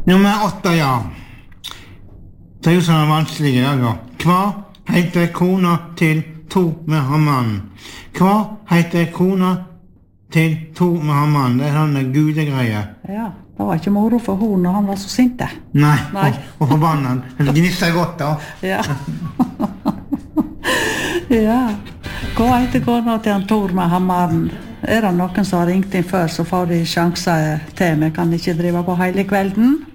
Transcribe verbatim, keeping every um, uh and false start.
Nummer åtte, ja. Det er jo sånn vanskelig i dag, ja. Hva heter kona til to med hammann? Hva heter kona til to med hammann? Det er sånne gudegreier. Ja, det var ikke moro for hun når han var så sinte. Nei, Nei. og, og forbannet. Det gnisser godt, da. Ja. Ja. Hva heter kona til han Tor med hammaren? Er det noen som har ringt inn før, så får de sjanser til. Vi kan ikke drive på hele kvelden.